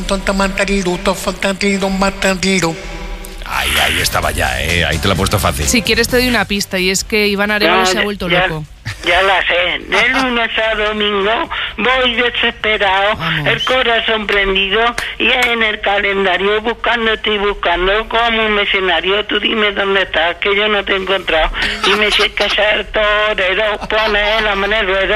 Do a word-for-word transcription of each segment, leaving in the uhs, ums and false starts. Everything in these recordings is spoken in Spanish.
tonto mantariru, tofontariru, matariru. Ahí, ahí estaba ya, ¿eh? Ahí te lo he puesto fácil. Si quieres te doy una pista, y es que Iván Arévalo se ha vuelto ya, loco. Ya la sé. De lunes a domingo voy desesperado, Vamos. el corazón prendido y en el calendario buscándote y buscando como un mercenario. Tú dime dónde estás, que yo no te he encontrado. Dime si es que ser torero, pone la mano en el ruedo.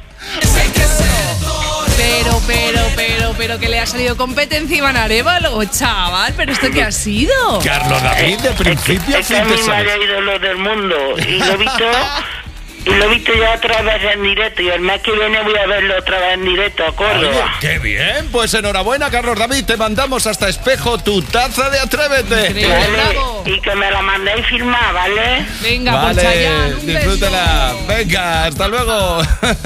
Pero, pero, pero, pero que le ha salido competencia a Iván Arévalo, chaval, ¿pero esto qué ha sido? Carlos David, de principio a Es que fin a de mí me semana. ha ídolo del mundo y lo he visto y lo he visto ya otra vez en directo, y el mes que viene voy a verlo otra vez en directo a Oye, Córdoba. qué bien, pues enhorabuena, Carlos David, te mandamos hasta Espejo tu taza de Atrévete. Increíble. Vale, bravo. y que me la mandéis firmar, ¿vale? Venga, Vale, pues Chayanne, un disfrútela. beso. Venga, hasta luego.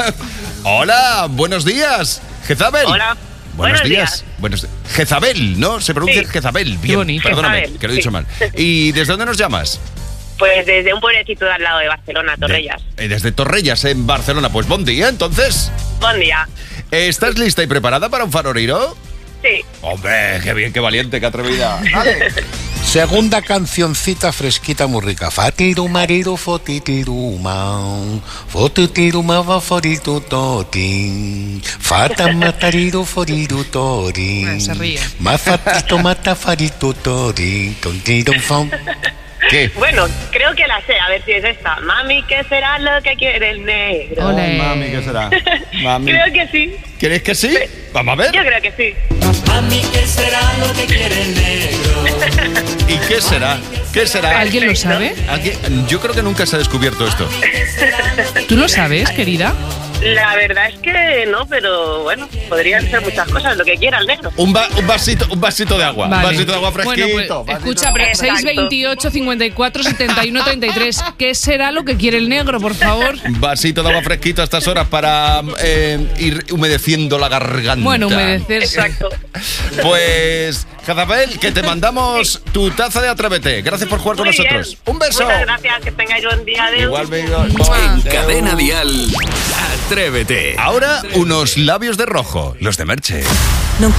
Hola, buenos días, Jezabel. Hola. Buenos, Buenos días. días. Buenos Jezabel, ¿no? Se pronuncia Sí. Jezabel. Bien, bonito. perdóname, Jezabel, que lo he dicho sí. mal. ¿Y desde dónde nos llamas? Pues desde un pueblecito de al lado de Barcelona, Torrellas. De- eh, desde Torrellas, en Barcelona. Pues buen día, entonces. Buen día. ¿Estás lista y preparada para un faroriro? Sí. Hombre, qué bien, qué valiente, qué atrevida. Dale. Segunda cancioncita fresquita muy rica. Fatiru mariru fotitiruma. Fotitiruma va foritu tori. Fata matariru foriru tori. Ah, se ríe. Mafatito mata faritu tori. Tontiru fon. ¿Qué? Bueno, creo que la sé, a ver si es esta. Mami, ¿qué será lo que quiere el negro? Ole. Mami, ¿qué será? Mami. Creo que sí. ¿Quieres que sí? Vamos a ver. Yo creo que sí. Mami, ¿qué será lo que quiere el negro? ¿Y qué será? ¿Qué será? ¿Alguien lo sabe? ¿Alguien? Yo creo que nunca se ha descubierto esto. ¿Tú lo sabes, querida? La verdad es que no, pero bueno, podrían ser muchas cosas, lo que quiera el negro. Un, va- un vasito, un vasito de agua. Vale. Un vasito de agua fresquito. Bueno, pues, vasito escucha, de pero agua. Exacto. seis veintiocho, cincuenta y cuatro, setenta y uno, treinta y tres. ¿Qué será lo que quiere el negro, por favor? Un vasito de agua fresquito a estas horas para eh, ir humedeciendo la garganta. Bueno, humedecerse. Exacto. Pues, Jezabel, que te mandamos tu taza de Atrévete. Gracias por jugar con Muy nosotros. bien. Un beso. Muchas gracias, que tengáis buen día. Adeu. Igual me digo. Mua. Cadena Dial. Atrévete. Ahora, unos labios de rojo, los de Merche.